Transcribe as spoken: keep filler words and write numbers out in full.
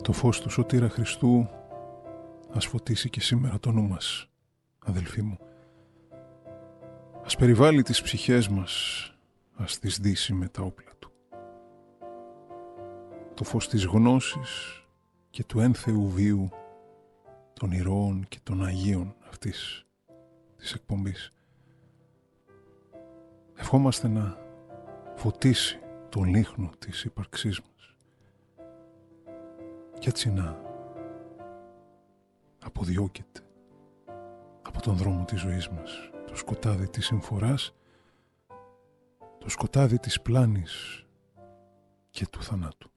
Το φως του Σωτήρα Χριστού ας φωτίσει και σήμερα το νου μας, αδελφοί μου. Ας περιβάλλει τις ψυχές μας, ας τις δύσει με τα όπλα του. Το φως της γνώσης και του ένθεου βίου των ηρώων και των Αγίων αυτής της εκπομπής. Ευχόμαστε να φωτίσει τον λίχνο της ύπαρξής μας και έτσι να αποδιώκεται από τον δρόμο της ζωής μας το σκοτάδι της συμφοράς, το σκοτάδι της πλάνης και του θανάτου.